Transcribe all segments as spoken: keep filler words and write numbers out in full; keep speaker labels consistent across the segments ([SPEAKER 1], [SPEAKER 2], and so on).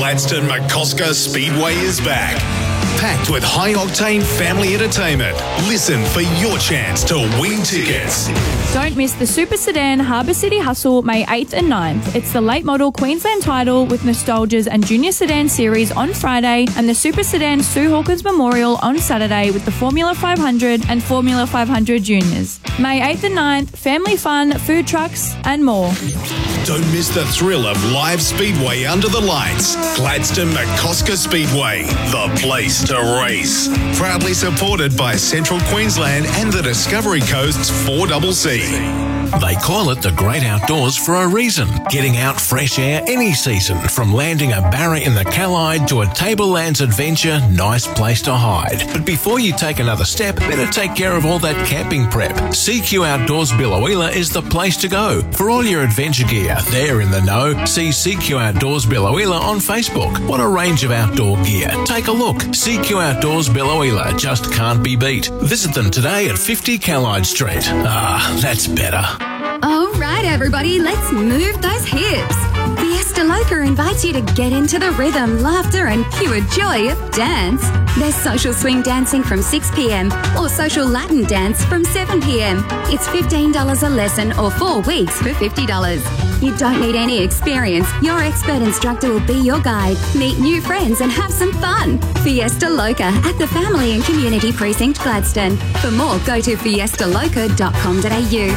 [SPEAKER 1] Gladstone McCosker Speedway is back. Packed with high-octane family entertainment. Listen for your chance to win tickets.
[SPEAKER 2] Don't miss the Super Sedan Harbour City Hustle May eighth and ninth. It's the late model Queensland title with Nostalgia's and Junior Sedan series on Friday and the Super Sedan Sue Hawkins Memorial on Saturday with the Formula five hundred and Formula five hundred Juniors. May eighth and ninth, family fun, food trucks and more.
[SPEAKER 1] Don't miss the thrill of live speedway under the lights. Gladstone McCosker Speedway, the place to race. Proudly supported by Central Queensland and the Discovery Coast's four C C.
[SPEAKER 3] They call it the great outdoors for a reason. Getting out fresh air any season, from landing a barra in the Callide to a Tablelands adventure, nice place to hide. But before you take another step, better take care of all that camping prep. C Q Outdoors Billowheeler is the place to go. For all your adventure gear, they're in the know. See C Q Outdoors Billowheeler on Facebook. What a range of outdoor gear. Take a look. C Q Outdoors Billowheeler just can't be beat. Visit them today at fifty Callide Street. Ah, that's better.
[SPEAKER 4] All right, everybody, let's move those hips. Fiesta Loca invites you to get into the rhythm, laughter and pure joy of dance. There's social swing dancing from six p.m. or social Latin dance from seven p.m. It's fifteen dollars a lesson or four weeks for fifty dollars. You don't need any experience. Your expert instructor will be your guide. Meet new friends and have some fun. Fiesta Loca at the Family and Community Precinct, Gladstone. For more, go to fiesta loca dot com dot a u.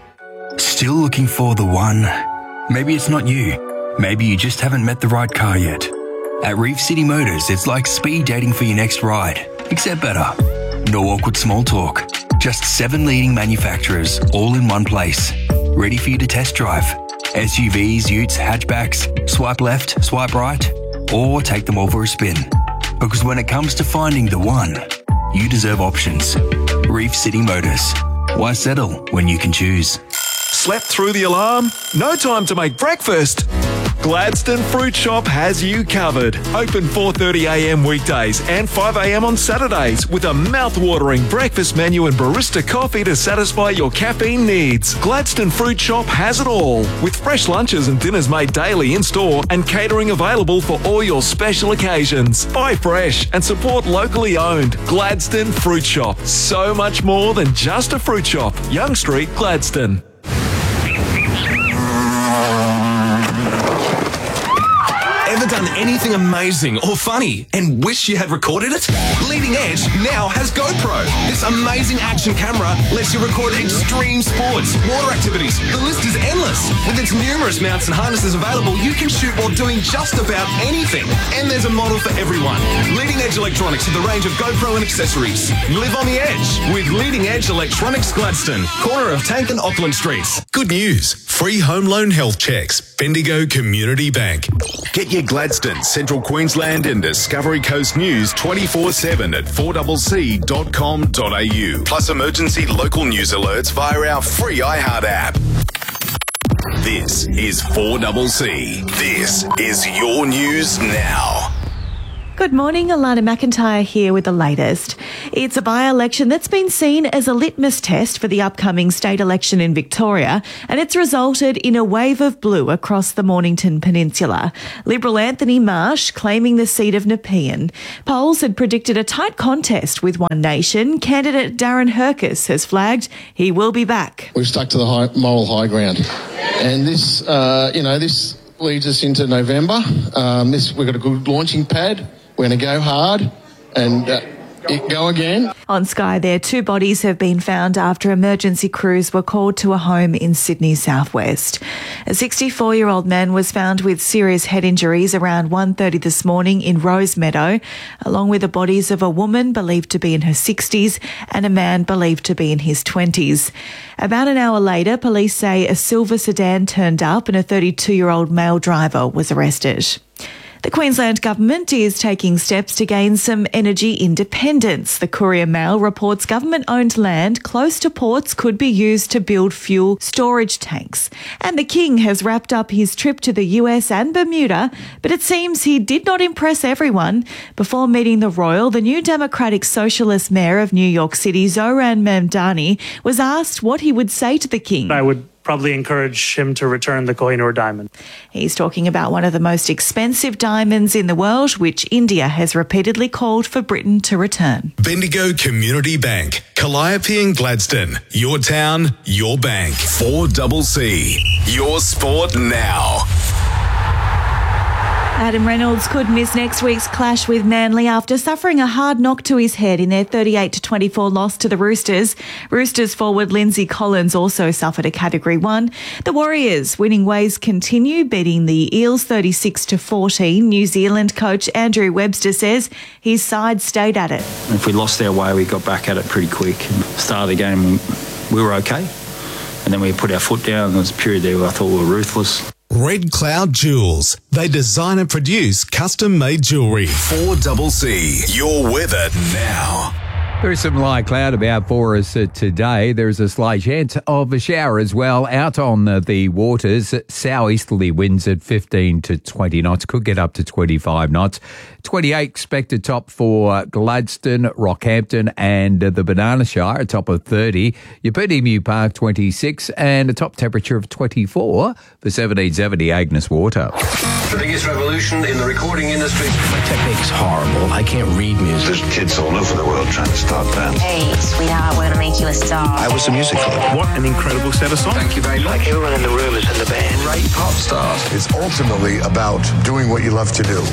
[SPEAKER 5] Still looking for the one? Maybe it's not you. Maybe you just haven't met the right car yet. At Reef City Motors, it's like speed dating for your next ride, except better. No awkward small talk. Just seven leading manufacturers, all in one place. Ready for you to test drive. S U Vs, utes, hatchbacks, swipe left, swipe right, or take them all for a spin. Because when it comes to finding the one, you deserve options. Reef City Motors. Why settle when you can choose?
[SPEAKER 6] Slept through the alarm? No time to make breakfast? Gladstone Fruit Shop has you covered. Open four thirty a m weekdays and five a m on Saturdays with a mouth-watering breakfast menu and barista coffee to satisfy your caffeine needs. Gladstone Fruit Shop has it all, with fresh lunches and dinners made daily in-store and catering available for all your special occasions. Buy fresh and support locally owned. Gladstone Fruit Shop. So much more than just a fruit shop. Young Street, Gladstone.
[SPEAKER 7] Ever done anything amazing or funny and wish you had recorded it? Leading Edge now has GoPro. This amazing action camera lets you record extreme sports, water activities. The list is endless. With its numerous mounts and harnesses available, you can shoot while doing just about anything. And there's a model for everyone. Leading Edge Electronics with a range of GoPro and accessories. Live on the edge with Leading Edge Electronics Gladstone, corner of Tank and Auckland Streets.
[SPEAKER 1] Good news. Free home loan health checks. Bendigo Community Bank. Get your Gladstone, Central Queensland and Discovery Coast news twenty-four seven at four c c dot com dot a u. Plus emergency local news alerts via our free iHeart app. This is four C C. This is your news now.
[SPEAKER 8] Good morning, Alana McIntyre here with the latest. It's a by-election that's been seen as a litmus test for the upcoming state election in Victoria, and it's resulted in a wave of blue across the Mornington Peninsula. Liberal Anthony Marsh claiming the seat of Nepean. Polls had predicted a tight contest with One Nation. Candidate Darren Herkis has flagged he will be back.
[SPEAKER 9] We've stuck to the high, moral high ground, and this, uh, you know, this leads us into November. Um, this we've got a good launching pad. We're going to go hard and uh, it go again.
[SPEAKER 8] On Sky there, two bodies have been found after emergency crews were called to a home in Sydney southwest. A sixty-four-year-old man was found with serious head injuries around one thirty this morning in Rosemeadow, along with the bodies of a woman believed to be in her sixties and a man believed to be in his twenties. About an hour later, police say a silver sedan turned up and a thirty-two-year-old male driver was arrested. The Queensland Government is taking steps to gain some energy independence. The Courier Mail reports government-owned land close to ports could be used to build fuel storage tanks. And the King has wrapped up his trip to the U S and Bermuda, but it seems he did not impress everyone. Before meeting the royal, the new Democratic Socialist Mayor of New York City, Zoran Mamdani, was asked what he would say to the King.
[SPEAKER 10] I would probably encourage him to return the Kohinoor diamond.
[SPEAKER 8] He's talking about one of the most expensive diamonds in the world, which India has repeatedly called for Britain to return.
[SPEAKER 1] Bendigo Community Bank, Calliope and Gladstone. Your town, your bank. four C C. Your sport now.
[SPEAKER 8] Adam Reynolds could miss next week's clash with Manly after suffering a hard knock to his head in their thirty-eight to twenty-four loss to the Roosters. Roosters forward Lindsay Collins also suffered a Category one. The Warriors' winning ways continue, beating the Eels thirty-six to fourteen. New Zealand coach Andrew Webster says his side stayed at it.
[SPEAKER 11] If we lost our way, we got back at it pretty quick. Start of the game, we were okay. And then we put our foot down. There was a period there where I thought we were ruthless.
[SPEAKER 1] Red Cloud Jewels. They design and produce custom-made jewellery. four C C. Your weather now.
[SPEAKER 12] There is some light cloud about for us uh, today. There is a slight chance of a shower as well out on uh, the waters. Southeasterly winds at fifteen to twenty knots. Could get up to twenty-five knots. twenty-eight expected top for Gladstone, Rockhampton and uh, the Banana Shire, a top of thirty. Yeppoon Emu Park, twenty-six, and a top temperature of twenty-four for seventeen seventy Agnes Water.
[SPEAKER 13] The biggest revolution in the recording industry.
[SPEAKER 14] My technique's horrible. I can't read music.
[SPEAKER 15] There's kids all over the world trying to start bands.
[SPEAKER 16] Hey, sweetheart, we're going to make you a star.
[SPEAKER 15] I was a music for them.
[SPEAKER 6] What an incredible set of songs.
[SPEAKER 13] Thank you very much.
[SPEAKER 15] Like everyone in the room is in the band.
[SPEAKER 13] Great pop stars.
[SPEAKER 17] It's ultimately about doing what you love to do.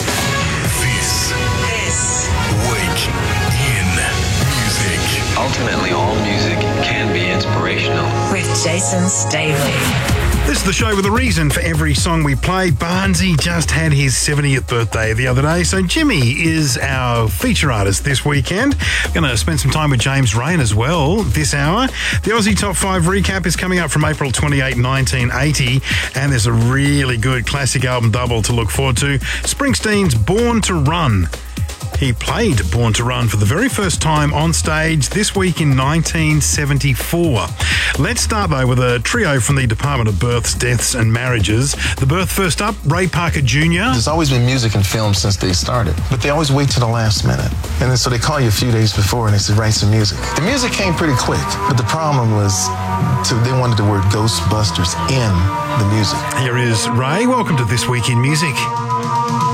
[SPEAKER 1] This, this week in music.
[SPEAKER 18] Ultimately, all music can be inspirational.
[SPEAKER 16] With Jason Staley.
[SPEAKER 19] This is the show with a reason for every song we play. Barnesy just had his seventieth birthday the other day, so Jimmy is our feature artist this weekend. Going to spend some time with James Rain as well this hour. The Aussie Top five recap is coming up from April twenty-eighth, nineteen eighty, and there's a really good classic album double to look forward to. Springsteen's Born to Run. He played Born to Run for the very first time on stage this week in nineteen seventy-four. Let's start, though, with a trio from the Department of Births, Deaths and Marriages. The birth first up, Ray Parker Junior
[SPEAKER 20] There's always been music and film since they started, but they always wait till the last minute. And then so they call you a few days before and they say, write some music. The music came pretty quick, but the problem was to, they wanted the word Ghostbusters in the music.
[SPEAKER 19] Here is Ray. Welcome to This Week in Music.